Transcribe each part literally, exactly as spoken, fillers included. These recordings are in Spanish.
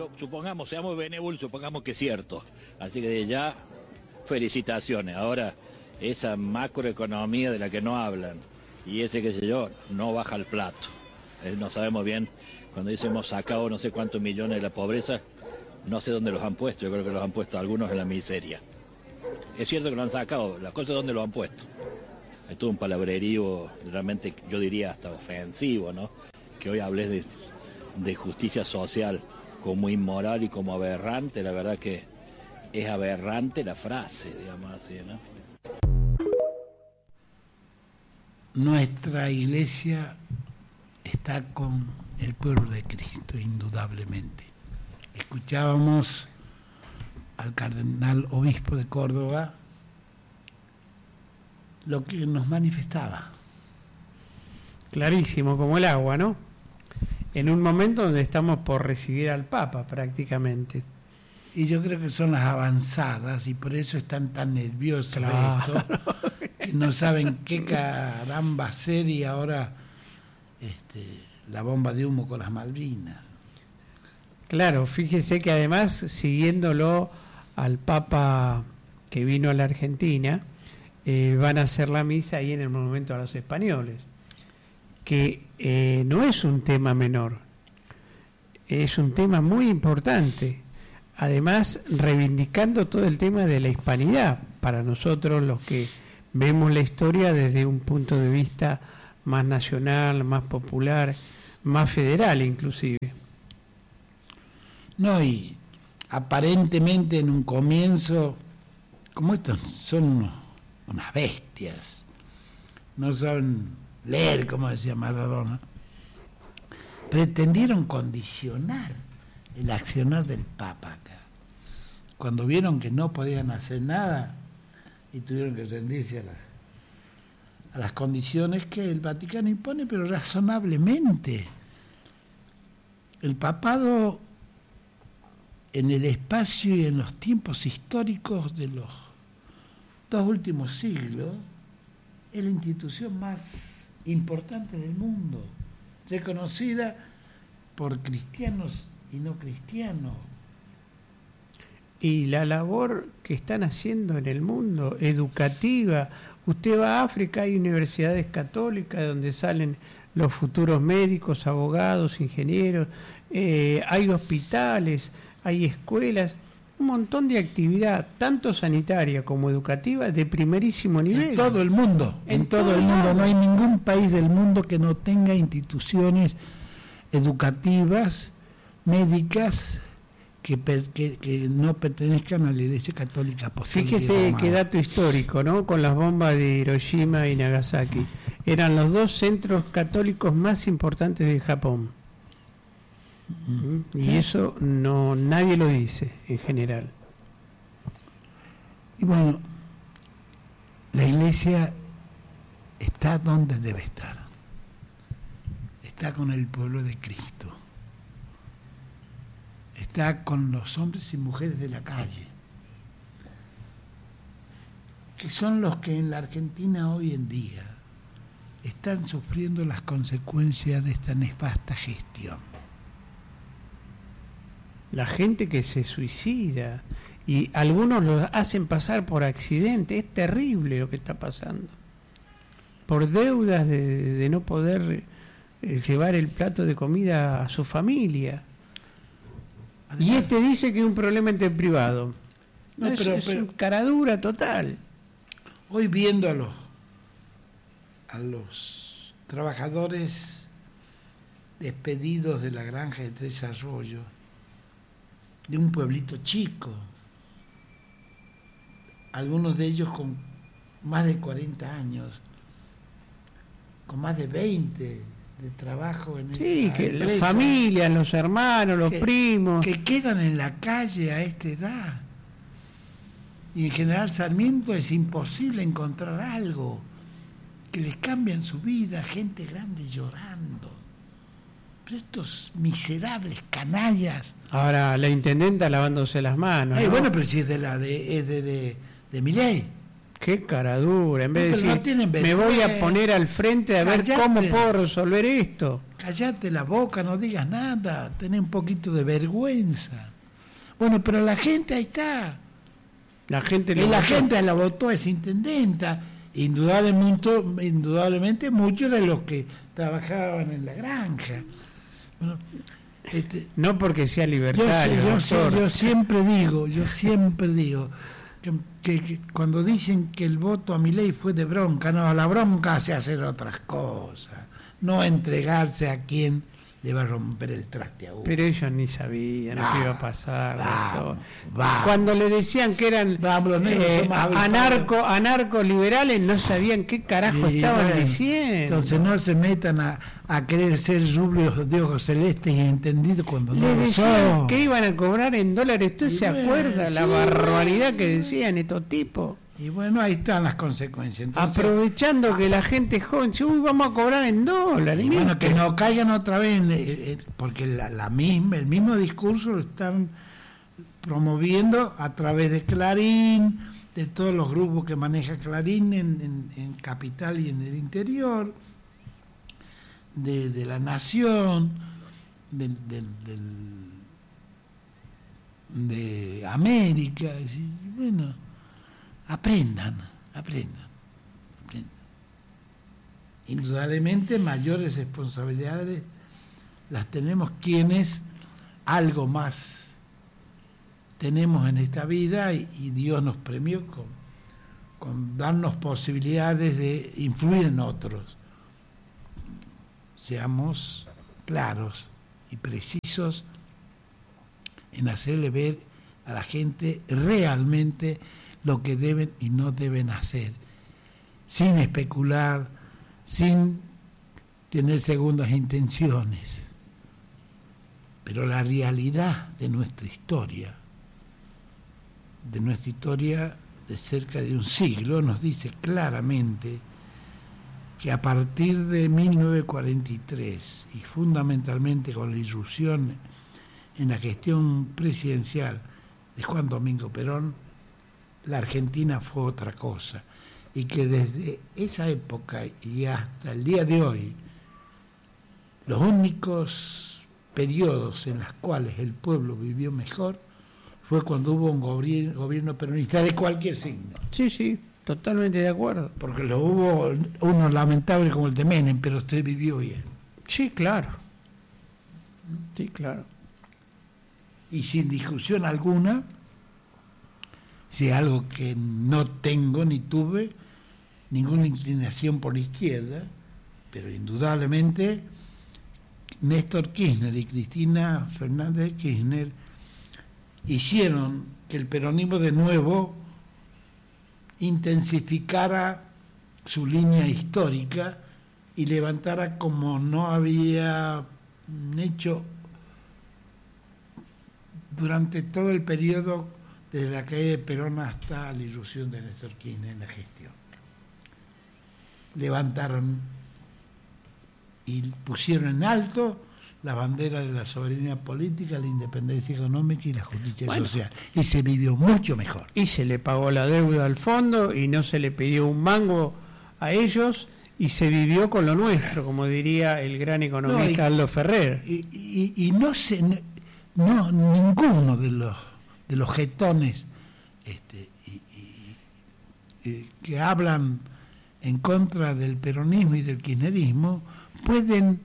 supongamos, seamos benévolos, supongamos que es cierto. Así que de ya, felicitaciones. Ahora, esa macroeconomía de la que no hablan, y ese, qué sé yo, no baja el plato. Eh, no sabemos bien, cuando dicen hemos sacado no sé cuántos millones de la pobreza, no sé dónde los han puesto, yo creo que los han puesto algunos en la miseria. Es cierto que lo han sacado, la cosa es dónde lo han puesto. Hay todo un palabrerío, realmente yo diría hasta ofensivo, ¿no? Que hoy hables de, de justicia social como inmoral y como aberrante, la verdad que es aberrante la frase, digamos así, ¿no? Nuestra iglesia está con el pueblo de Cristo, indudablemente. Escuchábamos al cardenal obispo de Córdoba lo que nos manifestaba. Clarísimo, como el agua, ¿no? En un momento donde estamos por recibir al Papa prácticamente. Y yo creo que son las avanzadas y por eso están tan nerviosos, claro, de esto, que no saben qué caramba hacer, y ahora este, la bomba de humo con las Malvinas. Claro, fíjese que además, siguiéndolo al Papa que vino a la Argentina, eh, van a hacer la misa ahí en el Monumento a los Españoles, que eh, no es un tema menor, es un tema muy importante. Además, reivindicando todo el tema de la hispanidad, para nosotros los que vemos la historia desde un punto de vista más nacional, más popular, más federal inclusive. No, y aparentemente en un comienzo, como estos son unos, unas bestias, no saben leer, como decía Maradona, pretendieron condicionar el accionar del Papa acá. Cuando vieron que no podían hacer nada y tuvieron que rendirse a, la, a las condiciones que el Vaticano impone, pero razonablemente. El papado, en el espacio y en los tiempos históricos de los dos últimos siglos, es la institución más importante del mundo, reconocida por cristianos y no cristianos. Y la labor que están haciendo en el mundo, educativa, usted va a África, hay universidades católicas donde salen los futuros médicos, abogados, ingenieros, eh, hay hospitales, hay escuelas, un montón de actividad, tanto sanitaria como educativa, de primerísimo nivel. En todo el mundo, en, en todo, todo el mundo, lado. No hay ningún país del mundo que no tenga instituciones educativas, médicas, que, per, que, que no pertenezcan a la Iglesia Católica Apostólica. Fíjese qué dato histórico, ¿no? Con las bombas de Hiroshima y Nagasaki. Eran los dos centros católicos más importantes de Japón. Mm. Y ¿sí? Eso no nadie lo dice en general. Y bueno, la Iglesia está donde debe estar. Está con el pueblo de Cristo. Está con los hombres y mujeres de la calle, que son los que en la Argentina hoy en día están sufriendo las consecuencias de esta nefasta gestión. La gente que se suicida, y algunos lo hacen pasar por accidente. Es terrible lo que está pasando. Por deudas de, de no poder eh, llevar el plato de comida a su familia. Además, y este dice que es un problema entre privado. No, es, pero, es pero, una caradura total. Hoy viendo a los a los trabajadores despedidos de la granja de Tres Arroyos, de un pueblito chico, algunos de ellos con más de cuarenta años, con más de veinte de trabajo en sí, esa que empresa, las familias, los hermanos, los que, primos, que quedan en la calle a esta edad. Y en General Sarmiento es imposible encontrar algo que les cambie su vida, gente grande llorando. Pero estos miserables canallas. Ahora la intendenta lavándose las manos. Ay, ¿no? Bueno, pero si es de la de es de, de, de Milei. Qué cara dura, en vez de no decir, me voy a poner al frente a ver cómo puedo resolver esto. Callate la boca, no digas nada, tenés un poquito de vergüenza. Bueno, pero la gente ahí está. La gente y la gente la votó a esa intendenta. Indudablemente, indudablemente muchos de los que trabajaban en la granja. Bueno, este, no porque sea libertario. Yo, yo, yo siempre digo, yo siempre digo que, que, que cuando dicen que el voto a Milei fue de bronca, no, la bronca hace hacer otras cosas, no entregarse a quien le va a romper el traste a uno. Pero ellos ni sabían lo que iba a pasar. Vamos, vamos. Cuando le decían que eran vamos, eh, anarco, anarco liberales, no sabían qué carajo sí, estaban bueno, diciendo. Entonces no se metan a, a querer ser rubios de ojos celestes y entendidos cuando le no lo decían son. Que iban a cobrar en dólares. ¿Usted se bueno, acuerda sí, la barbaridad que decían estos tipos? Y bueno, ahí están las consecuencias. Entonces, aprovechando que la gente joven dice, uy, vamos a cobrar en dólares. Y bueno, que no caigan otra vez, en, en, porque la, la misma, el mismo discurso lo están promoviendo a través de Clarín, de todos los grupos que maneja Clarín en, en, en Capital y en el interior, de, de La Nación, del, del, del, de América. Y bueno, aprendan, aprendan, aprendan. Indudablemente mayores responsabilidades las tenemos quienes algo más tenemos en esta vida y, y Dios nos premió con, con darnos posibilidades de influir en otros. Seamos claros y precisos en hacerle ver a la gente realmente lo que deben y no deben hacer, sin especular, sin tener segundas intenciones. Pero la realidad de nuestra historia, de nuestra historia de cerca de un siglo, nos dice claramente que a partir de mil novecientos cuarenta y tres, y fundamentalmente con la irrupción en la gestión presidencial de Juan Domingo Perón, la Argentina fue otra cosa, y que desde esa época y hasta el día de hoy, los únicos periodos en los cuales el pueblo vivió mejor fue cuando hubo un gobierno, gobierno peronista de cualquier signo. Sí, sí, totalmente de acuerdo. Porque lo hubo uno lamentable como el de Menem, pero usted vivió bien. Sí, claro. Sí, claro. Y sin discusión alguna, si algo que no tengo ni tuve ninguna inclinación por la izquierda, pero indudablemente Néstor Kirchner y Cristina Fernández de Kirchner hicieron que el peronismo de nuevo intensificara su línea histórica y levantara como no había hecho durante todo el periodo desde la caída de Perón hasta la irrupción de Néstor Kirchner en la gestión. Levantaron y pusieron en alto la bandera de la soberanía política, la independencia económica y la justicia bueno, social. Y se vivió mucho mejor. Y se le pagó la deuda al fondo y no se le pidió un mango a ellos y se vivió con lo nuestro, como diría el gran economista no, y, Aldo Ferrer. Y, y, y no se, no, ninguno de los de los jetones este, y, y, y, que hablan en contra del peronismo y del kirchnerismo pueden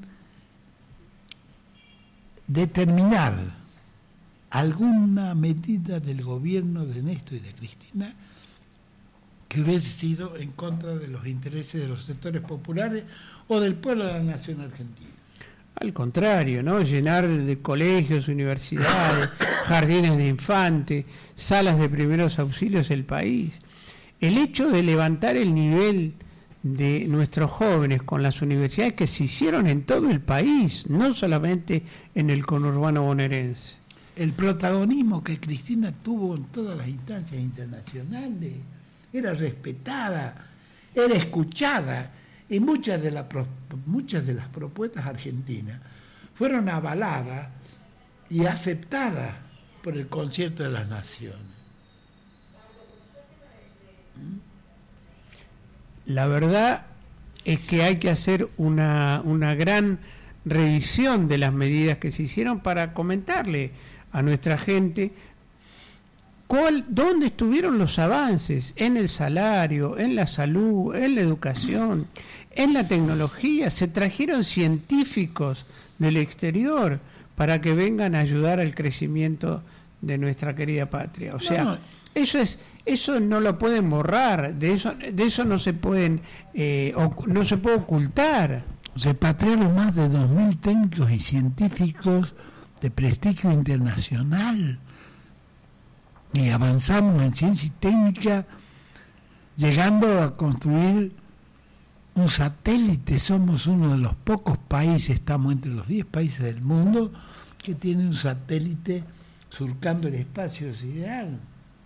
determinar alguna medida del gobierno de Néstor y de Cristina que hubiese sido en contra de los intereses de los sectores populares o del pueblo de la nación argentina. Al contrario, ¿no? Llenar de colegios, universidades, jardines de infantes, salas de primeros auxilios el país. El hecho de levantar el nivel de nuestros jóvenes con las universidades que se hicieron en todo el país, no solamente en el conurbano bonaerense. El protagonismo que Cristina tuvo en todas las instancias internacionales, era respetada, era escuchada, y muchas de, la, muchas de las propuestas argentinas fueron avaladas y aceptadas por el Concierto de las Naciones. la verdad es que hay que hacer una, una gran revisión de las medidas que se hicieron para comentarle a nuestra gente cuál, dónde estuvieron los avances en el salario, en la salud, en la educación, en la tecnología. Se trajeron científicos del exterior para que vengan a ayudar al crecimiento de nuestra querida patria. O sea, no, no. eso es eso no lo pueden borrar, de eso de eso no se pueden eh, no se puede ocultar. Se patriaron más de dos mil técnicos y científicos de prestigio internacional y avanzamos en ciencia y técnica, llegando a construir un satélite. Somos uno de los pocos países, estamos entre los diez países del mundo que tienen un satélite surcando el espacio sideral.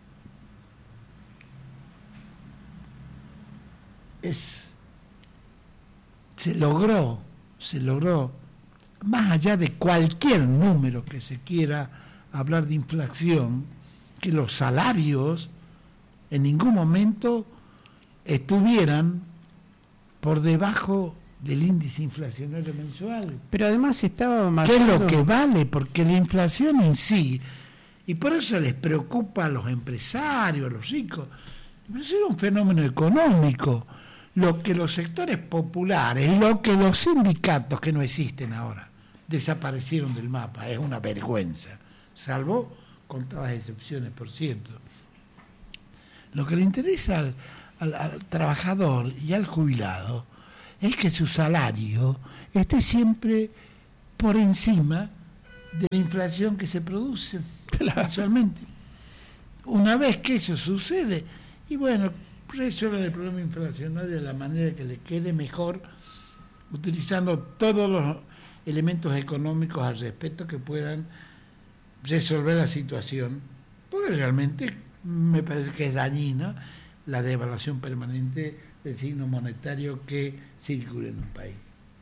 Es, se logró, se logró, más allá de cualquier número que se quiera hablar de inflación, que los salarios en ningún momento estuvieran por debajo del índice inflacionario mensual. Pero además estaba matando... ¿Qué es lo que vale? Porque la inflación en sí, y por eso les preocupa a los empresarios, a los ricos, pero eso era un fenómeno económico. Lo que los sectores populares, lo que los sindicatos, que no existen ahora, desaparecieron del mapa, es una vergüenza, salvo contadas excepciones, por cierto. Lo que le interesa al, al, al trabajador y al jubilado es que su salario esté siempre por encima de la inflación que se produce actualmente. Una vez que eso sucede, y bueno, resuelven el problema inflacionario de la manera que le quede mejor, utilizando todos los elementos económicos al respecto que puedan resolver la situación, porque realmente me parece que es dañina la devaluación permanente del signo monetario que circula en un país.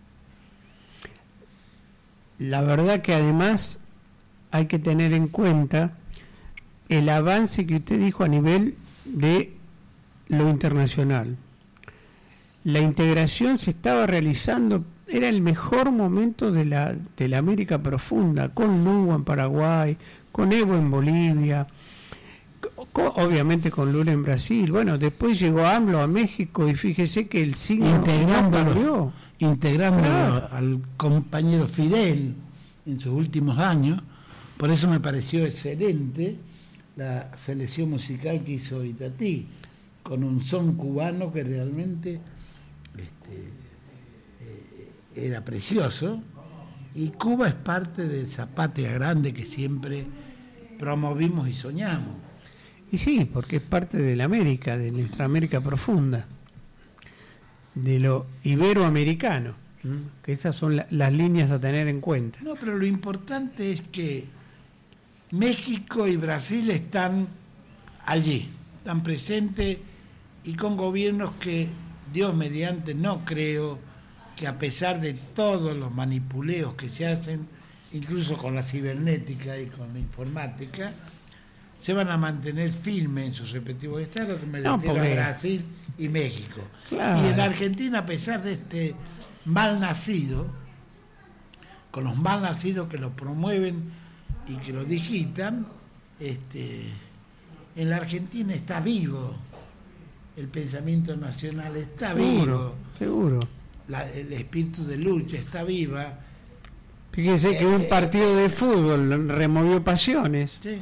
La verdad que además hay que tener en cuenta el avance que usted dijo a nivel de lo internacional. La integración se estaba realizando, era el mejor momento de la de la América profunda, con Lugo en Paraguay, con Evo en Bolivia, con, obviamente con Lula en Brasil. Bueno, después llegó AMLO a México y fíjese que el signo integrándolo, integrándolo claro. al compañero Fidel en sus últimos años. Por eso me pareció excelente la selección musical que hizo Itatí, con un son cubano que realmente este, eh, era precioso, y Cuba es parte de esa patria grande que siempre promovimos y soñamos. Y sí, porque es parte de la América, de nuestra América profunda, de lo iberoamericano, ¿no? Que esas son la, las líneas a tener en cuenta. No, pero lo importante es que México y Brasil están allí, están presentes, y con gobiernos que, Dios mediante, no creo que a pesar de todos los manipuleos que se hacen, incluso con la cibernética y con la informática, se van a mantener firmes en sus respectivos estados, que me no, refiero porque... a Brasil y México. Claro. Y en Argentina, a pesar de este mal nacido, con los mal nacidos que lo promueven y que lo digitan, este, en la Argentina está vivo. El pensamiento nacional está seguro, vivo. Seguro. La, el espíritu de lucha está viva. Fíjese eh, que un partido de fútbol removió pasiones. Sí.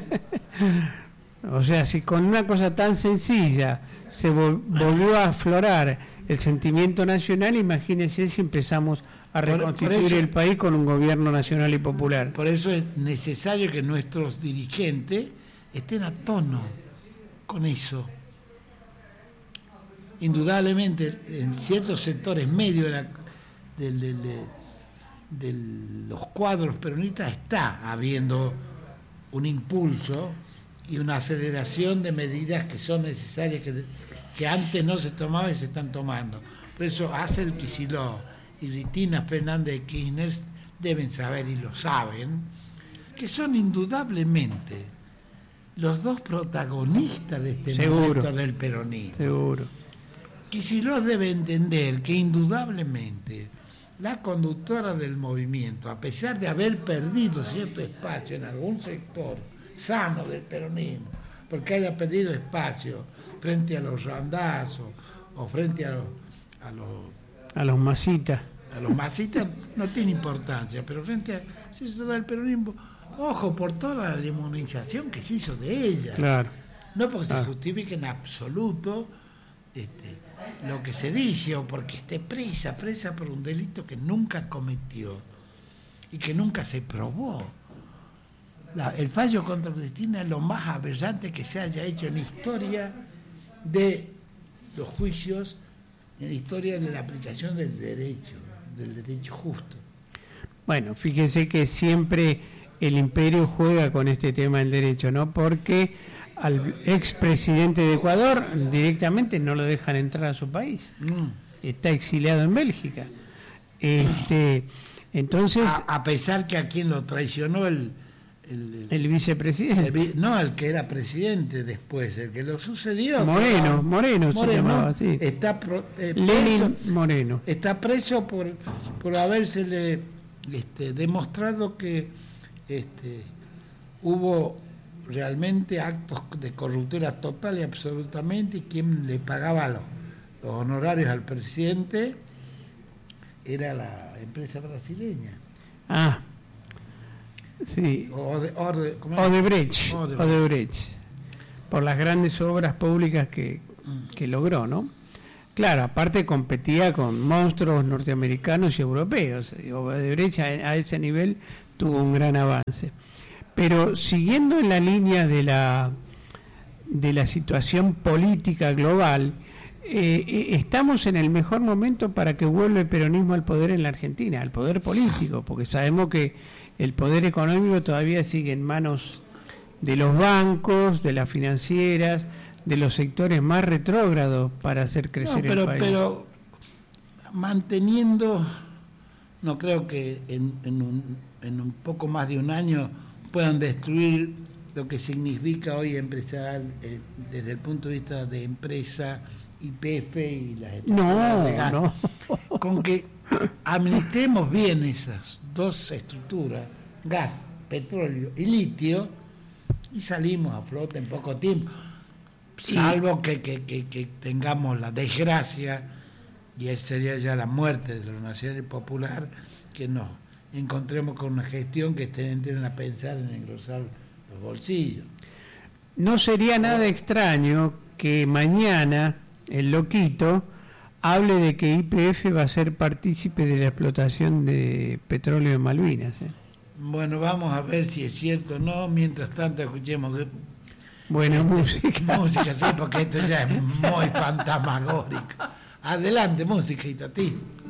O sea, si con una cosa tan sencilla se vol- volvió a aflorar el sentimiento nacional, imagínense si empezamos a reconstituir por, por eso, el país con un gobierno nacional y popular. Por eso es necesario que nuestros dirigentes estén a tono con eso. Indudablemente en ciertos sectores medios de, la, de, de, de, de los cuadros peronistas está habiendo un impulso y una aceleración de medidas que son necesarias, que, que antes no se tomaban y se están tomando. Por eso Axel Kicillof y Cristina Fernández de Kirchner deben saber, y lo saben, que son indudablemente los dos protagonistas de este seguro, momento del peronismo. Seguro. Kicillof debe entender que indudablemente la conductora del movimiento, a pesar de haber perdido cierto espacio en algún sector sano del peronismo, porque haya perdido espacio frente a los randazos o frente a los a los, a los masitas, a los masitas no tiene importancia, pero frente a sector del peronismo, ojo por toda la demonización que se hizo de ella. Claro. No porque ah. se justifique en absoluto este, lo que se dice o porque esté presa, presa por un delito que nunca cometió y que nunca se probó. La, el fallo contra Cristina es lo más aberrante que se haya hecho en la historia de los juicios, en la historia de la aplicación del derecho, del derecho justo. Bueno, fíjese que siempre el imperio juega con este tema del derecho, ¿no? Porque al expresidente de Ecuador directamente no lo dejan entrar a su país. Mm. Está exiliado en Bélgica. Este, entonces, a, a pesar que a quien lo traicionó el el, el vicepresidente. El, no, el que era presidente después, el que lo sucedió. Moreno, que, Moreno, Moreno se llamaba, sí. Está pro, eh, Lenin preso, Moreno. Está preso por por habérsele este, demostrado que este, hubo realmente actos de corruptela total y absolutamente, y quien le pagaba los, los honorarios al presidente era la empresa brasileña. Ah, sí. Ode, Ode, Odebrecht, Odebrecht. Odebrecht, por las grandes obras públicas que, que logró, ¿no? Claro, aparte competía con monstruos norteamericanos y europeos. Odebrecht a, a ese nivel tuvo un gran avance. Pero siguiendo en la línea de la de la situación política global, eh, eh, estamos en el mejor momento para que vuelva el peronismo al poder en la Argentina, al poder político, porque sabemos que el poder económico todavía sigue en manos de los bancos, de las financieras, de los sectores más retrógrados para hacer crecer no, pero, el país. Pero manteniendo, no creo que en, en, un, en un poco más de un año puedan destruir lo que significa hoy empresarial eh, desde el punto de vista de empresa, Y P F y las estructuras no, de gas. No, con que administremos bien esas dos estructuras, gas, petróleo y litio, y salimos a flote en poco tiempo, salvo que, que, que, que tengamos la desgracia, y esa sería ya la muerte de la Nacional y Popular, que nos encontremos con una gestión que estén a pensar en engrosar los bolsillos. No sería nada extraño que mañana el loquito hable de que Y P F va a ser partícipe de la explotación de petróleo en Malvinas. ¿eh? Bueno, vamos a ver si es cierto o no. Mientras tanto, escuchemos que buena este, música. Música, sí, porque esto ya es muy fantasmagórico. Adelante, música, y a ti.